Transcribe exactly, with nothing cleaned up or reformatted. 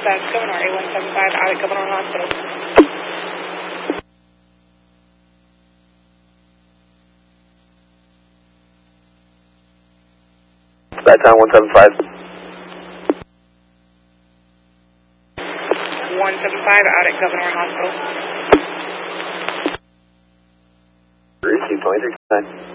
That's Governor A one seven five out at Governor Hospital. Baton one seven five. one seven five out at Governor Hospital. Receive twenty-three.